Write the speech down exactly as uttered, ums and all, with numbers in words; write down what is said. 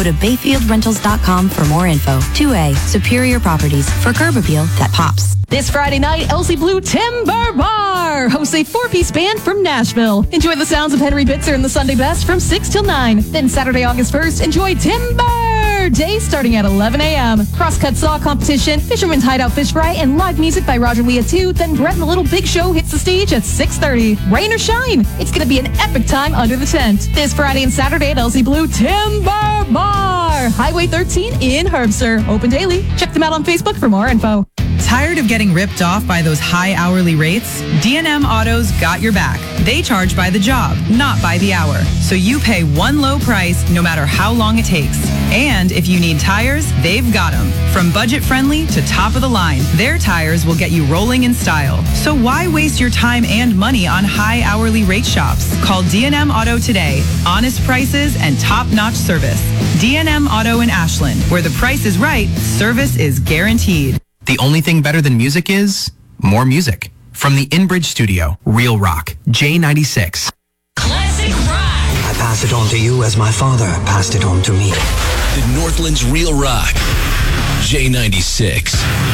Go to bayfield rentals dot com for more info. two A, superior properties for curb appeal that pops. This Friday night, Elsie Blue Timber Bar hosts a four-piece band from Nashville. Enjoy the sounds of Henry Bitzer and the Sunday Best from six till nine. Then Saturday, August first, enjoy Timber Day starting at eleven a.m. Crosscut saw competition, Fisherman's Hideout Fish Fry, and live music by Roger Lee at two. Then Brett and the Little Big Show hits the stage at six thirty. Rain or shine, it's going to be an epic time under the tent. This Friday and Saturday at Elsie Blue Timber Bar, Highway thirteen in Herbster. Open daily. Check them out on Facebook for more info. Tired of getting ripped off by those high hourly rates? D and M Auto's got your back. They charge by the job, not by the hour. So you pay one low price no matter how long it takes. And if you need tires, they've got them. From budget-friendly to top of the line, their tires will get you rolling in style. So why waste your time and money on high hourly rate shops? Call D and M Auto today. Honest prices and top-notch service. D and M Auto in Ashland, where the price is right, service is guaranteed. The only thing better than music is more music. From the InBridge Studio, Real Rock, J ninety-six. Classic rock. I pass it on to you as my father passed it on to me. The Northland's Real Rock, J ninety-six.